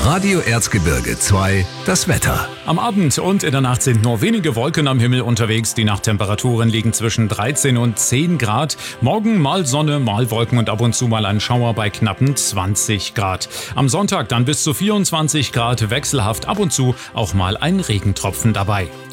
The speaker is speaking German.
Radio Erzgebirge 2, das Wetter. Am Abend und in der Nacht sind nur wenige Wolken am Himmel unterwegs. Die Nachttemperaturen liegen zwischen 13 und 10 Grad. Morgen mal Sonne, mal Wolken und ab und zu mal ein Schauer bei knappen 20 Grad. Am Sonntag dann bis zu 24 Grad, wechselhaft ab und zu auch mal ein Regentropfen dabei.